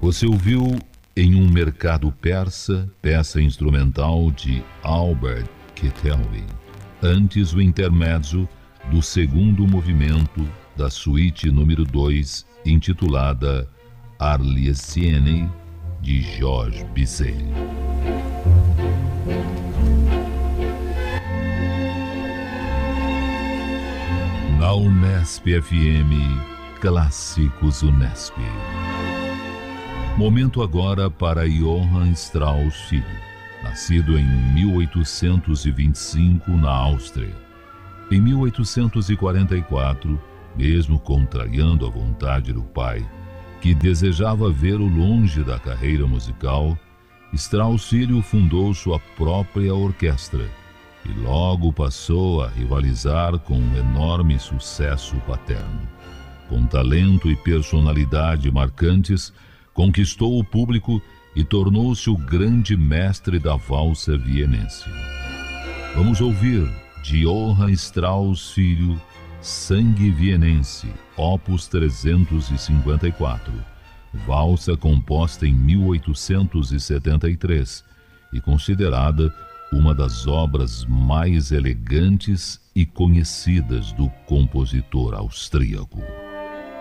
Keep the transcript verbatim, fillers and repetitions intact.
Você ouviu Em um Mercado Persa, peça instrumental de Albert Kettelwy. Antes, o intermezzo do segundo movimento da suíte número dois, intitulada Arlésienne, de Georges Bizet. Na Unesp F M, Clássicos Unesp. Momento agora para Johann Strauss Filho, nascido em mil oitocentos e vinte e cinco na Áustria. Em mil oitocentos e quarenta e quatro, mesmo contrariando a vontade do pai, que desejava vê-lo longe da carreira musical, Strauss Filho fundou sua própria orquestra e logo passou a rivalizar com um enorme sucesso paterno. Com talento e personalidade marcantes, conquistou o público e tornou-se o grande mestre da valsa vienense. Vamos ouvir de Johann Strauss Filho, Sangue Vienense, opus trezentos e cinquenta e quatro, valsa composta em mil oitocentos e setenta e três e considerada uma das obras mais elegantes e conhecidas do compositor austríaco.